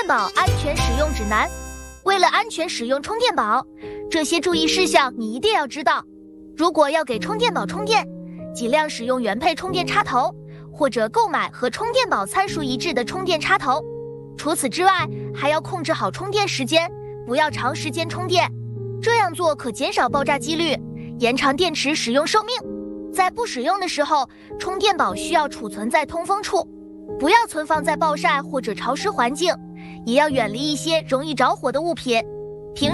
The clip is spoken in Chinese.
电宝安全使用指南。为了安全使用充电宝，这些注意事项你一定要知道。如果要给充电宝充电，尽量使用原配充电插头，或者购买和充电宝参数一致的充电插头。除此之外，还要控制好充电时间，不要长时间充电。这样做可减少爆炸几率，延长电池使用寿命。在不使用的时候，充电宝需要储存在通风处，不要存放在暴晒或者潮湿环境，也要远离一些容易着火的物品。